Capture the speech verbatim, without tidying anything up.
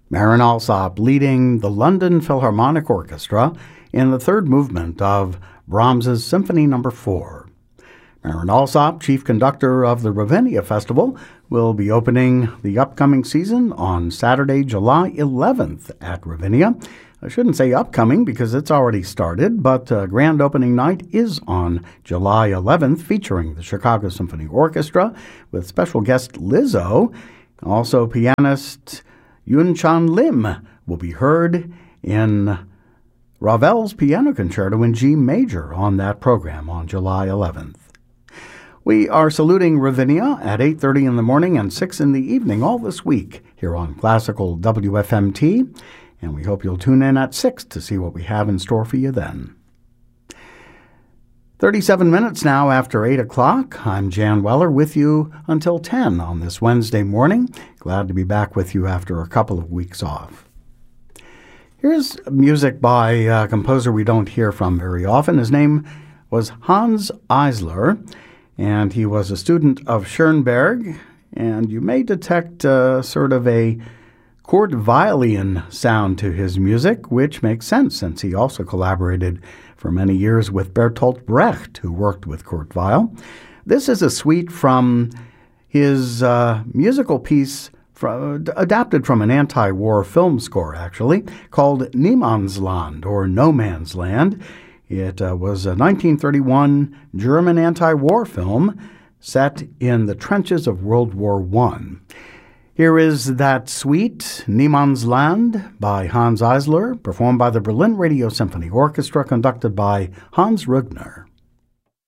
Marin Alsop leading the London Philharmonic Orchestra in the third movement of Brahms's Symphony Number four. Marin Alsop, chief conductor of the Ravinia Festival, will be opening the upcoming season on Saturday, July eleventh at Ravinia. I shouldn't say upcoming because it's already started, but uh, grand opening night is on July eleventh, featuring the Chicago Symphony Orchestra with special guest Lizzo. Also, pianist Yoon Chan Lim will be heard in Ravel's Piano Concerto in G major on that program on July eleventh. We are saluting Ravinia at eight thirty in the morning and six in the evening all this week here on Classical W F M T, and we hope you'll tune in at six to see what we have in store for you then. thirty-seven minutes now after eight o'clock. I'm Jan Weller with you until ten on this Wednesday morning. Glad to be back with you after a couple of weeks off. Here's music by a composer we don't hear from very often. His name was Hans Eisler, and he was a student of Schoenberg, and you may detect uh, sort of a Kurt Weill sound to his music, which makes sense since he also collaborated for many years with Bertolt Brecht, who worked with Kurt Weill. This is a suite from his uh, musical piece from, adapted from an anti-war film score, actually, called Niemandsland, or No Man's Land. It uh, was a nineteen thirty-one German anti-war film set in the trenches of World War One. Here is that suite, Niemandsland, by Hans Eisler, performed by the Berlin Radio Symphony Orchestra, conducted by Hans Rügner.